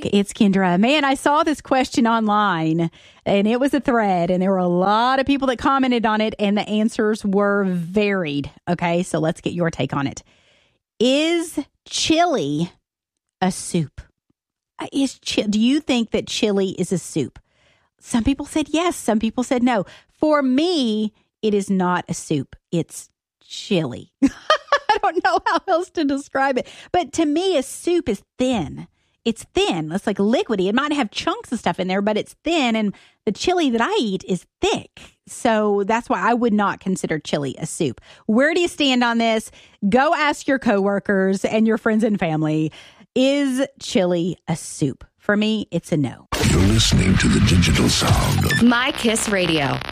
It's Kendra. Man, I saw this question online, and it was a thread, and there were a lot of people that commented on it, and the answers were varied. Okay, so let's get your take on it. Is chili a soup? Do you think that chili is a soup? Some people said yes. Some people said no. For me, it is not a soup. It's chili. I don't know how else to describe it. But to me, a soup is thin. It's thin. It's like liquidy. It might have chunks of stuff in there, but it's thin. And the chili that I eat is thick. So that's why I would not consider chili a soup. Where do you stand on this? Go ask your coworkers and your friends and family. Is chili a soup? For me, it's a no. You're listening to the digital sound of My Kiss Radio.